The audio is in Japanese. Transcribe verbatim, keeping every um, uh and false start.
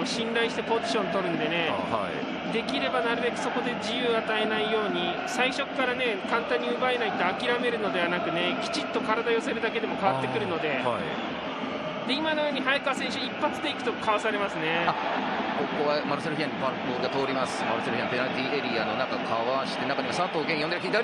信頼してポジション取るんでね、 はい、 できればなるべくそこで自由を与えないように、最初からね簡単に奪えないって諦めるのではなくね、きちっと体寄せるだけでも変わってくるので、 はい、 で今のように早川選手一発でいくとかわされますね。 ここはマルセル・ヒアンにボールが通ります。マルセル・ヒアンペナルティーエリアの中かわして、中には佐藤源呼んでる左